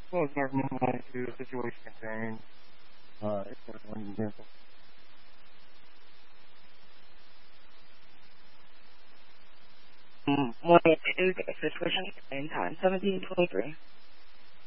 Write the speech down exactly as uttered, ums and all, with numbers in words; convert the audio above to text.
Well, it's not moving to situation concerning uh, export one example. Mm, one is situation in time, seventeen twenty-three.